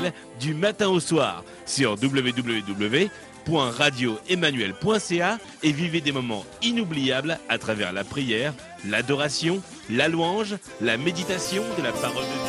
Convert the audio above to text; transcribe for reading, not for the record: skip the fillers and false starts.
Emmanuel du matin au soir sur www.radioemmanuel.ca et vivez des moments inoubliables à travers la prière, l'adoration, la louange, la méditation de la parole de Dieu.